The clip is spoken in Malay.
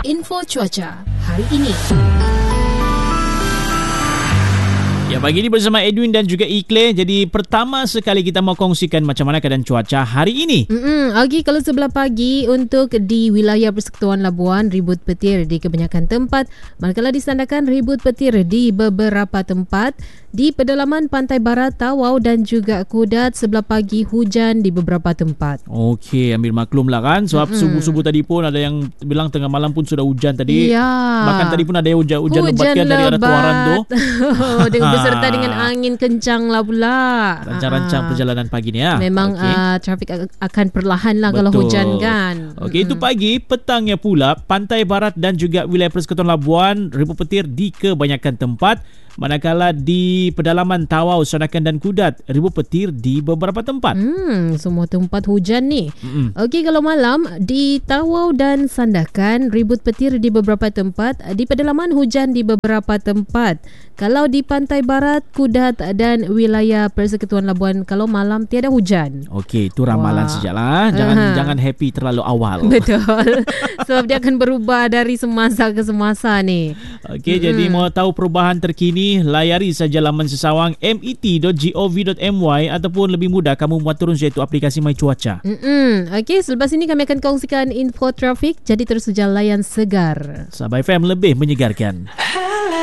Info cuaca hari ini. Ya, pagi ini bersama Edwin dan juga Ikle. Jadi pertama sekali kita mau kongsikan macam mana keadaan cuaca hari ini. Okey, kalau sebelah pagi untuk di wilayah Persekutuan Labuan, ribut petir di kebanyakan tempat. Manakala di Sandakan, ribut petir di beberapa tempat. Di pedalaman Pantai Barat, Tawau dan juga Kudat, sebelah pagi hujan di beberapa tempat. Okey, ambil maklum lah kan. Sebab subuh-subuh tadi pun ada yang bilang tengah malam pun sudah hujan tadi. Ya. Bahkan tadi pun ada yang hujan lebat kan dari arah Tuaran tu. Beserta dengan angin kencang lah pula. Rancang-rancang perjalanan pagi ni ya. Memang trafik akan perlahan lah kalau hujan kan. Okey, itu pagi. Petangnya pula Pantai Barat dan juga wilayah Persekutuan Labuan, ribut petir di kebanyakan tempat. Manakala di pedalaman Tawau, Sandakan dan Kudat, ribut petir di beberapa tempat. Semua tempat hujan ni. Okey, kalau malam di Tawau dan Sandakan, ribut petir di beberapa tempat. Di pedalaman hujan di beberapa tempat. Kalau di Pantai Barat, Kudat dan wilayah Persekutuan Labuan, kalau malam tiada hujan. Okey, itu ramalan sajalah. Jangan happy terlalu awal. Betul. Sebab dia akan berubah dari semasa ke semasa ni. Okey, jadi mau tahu perubahan terkini, layari saja laman sesawang met.gov.my ataupun lebih mudah kamu muat turun iaitu aplikasi My Cuaca. Okey, selepas ini kami akan kongsikan info trafik, jadi terus saja layan Segar. Sabah FM lebih menyegarkan.